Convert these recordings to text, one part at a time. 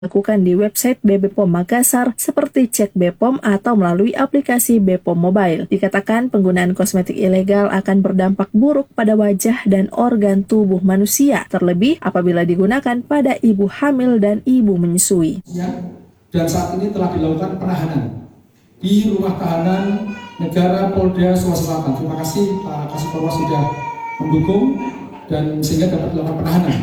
dilakukan di website BPOM Makassar seperti cek BPOM atau melalui aplikasi BPOM Mobile. Dikatakan penggunaan kosmetik ilegal akan berdampak buruk pada wajah dan organ tubuh manusia, terlebih apabila digunakan pada ibu hamil dan ibu menyusui. Dan saat ini telah dilakukan penahanan di rumah tahanan negara Polda Sulawesi Selatan. Terima kasih Pak Kasih sudah mendukung dan sehingga dapat dilakukan penahanan.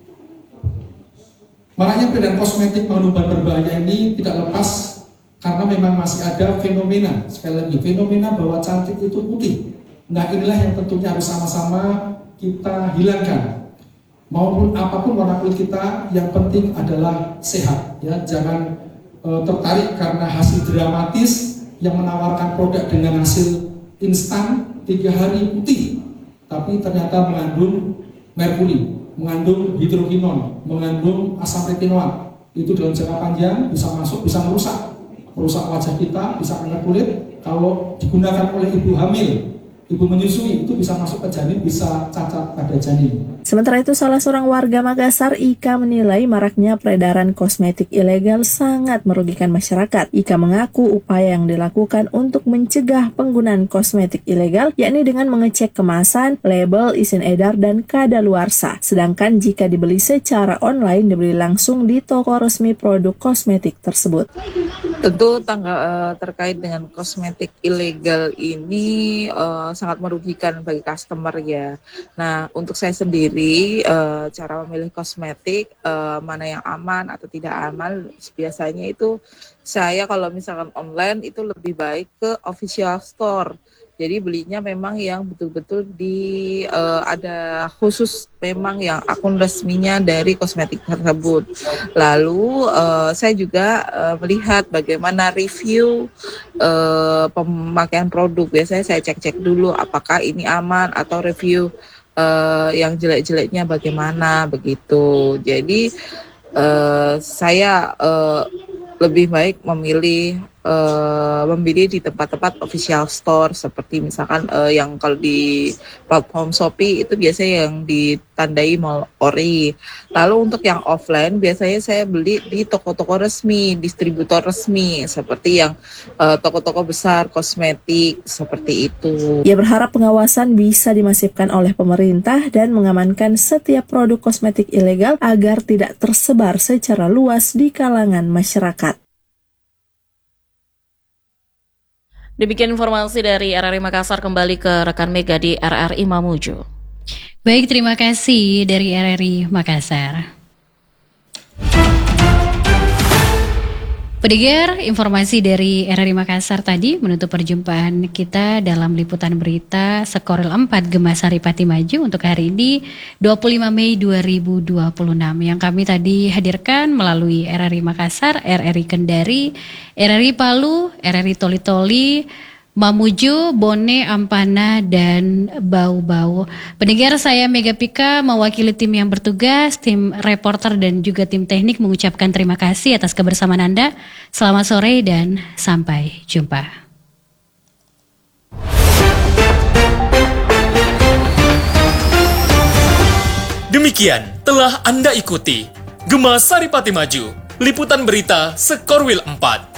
Makanya peredaran kosmetik mengandung bahan berbahaya ini tidak lepas karena memang masih ada fenomena, sekali lagi fenomena bahwa cantik itu putih. Nah inilah yang tentunya harus sama-sama kita hilangkan. Maupun apapun warna kulit kita, yang penting adalah sehat. Ya, jangan tertarik karena hasil dramatis yang menawarkan produk dengan hasil instan 3 hari putih, tapi ternyata mengandung merkuri, mengandung hidrokinon, mengandung asam retinoat. Itu dalam jangka panjang bisa masuk, bisa merusak wajah kita, bisa kanker kulit. Kalau digunakan oleh ibu hamil, ibu menyusui, itu bisa masuk ke janin, bisa cacat pada janin. Sementara itu, salah seorang warga Makassar, Ika, menilai maraknya peredaran kosmetik ilegal sangat merugikan masyarakat. Ika mengaku upaya yang dilakukan untuk mencegah penggunaan kosmetik ilegal, yakni dengan mengecek kemasan, label, izin edar, dan kadaluarsa. Sedangkan jika dibeli secara online, dibeli langsung di toko resmi produk kosmetik tersebut. Tentu terkait dengan kosmetik ilegal ini sangat merugikan bagi customer ya. Nah, untuk saya sendiri, cara memilih kosmetik mana yang aman atau tidak aman, biasanya itu saya kalau misalkan online itu lebih baik ke official store. Jadi belinya memang yang betul-betul ada khusus memang yang akun resminya dari kosmetik tersebut. Lalu saya juga melihat bagaimana review pemakaian produk. Biasanya saya cek-cek dulu apakah ini aman atau review yang jelek-jeleknya bagaimana begitu. Jadi saya lebih baik memilih di tempat-tempat official store seperti misalkan yang kalau di platform Shopee itu biasanya yang ditandai mall ori. Lalu untuk yang offline biasanya saya beli di toko-toko resmi, distributor resmi seperti yang toko-toko besar kosmetik seperti itu. Ia berharap pengawasan bisa dimasifkan oleh pemerintah dan mengamankan setiap produk kosmetik ilegal agar tidak tersebar secara luas di kalangan masyarakat. Demikian informasi dari RRI Makassar, kembali ke rekan Mega di RRI Mamuju. Baik, terima kasih dari RRI Makassar. Pendengar, informasi dari RRI Makassar tadi menutup perjumpaan kita dalam liputan berita Sekoril 4 Gema Saripati Maju untuk hari ini 25 Mei 2026 yang kami tadi hadirkan melalui RRI Makassar, RRI Kendari, RRI Palu, RRI Toli-Toli, Mamuju, Bone, Ampana, dan Bau-Bau. Pendengar, saya Mega Pika mewakili tim yang bertugas, tim reporter dan juga tim teknik mengucapkan terima kasih atas kebersamaan Anda. Selamat sore dan sampai jumpa. Demikian telah Anda ikuti Gema Saripati Maju, liputan berita Sekorwil 4.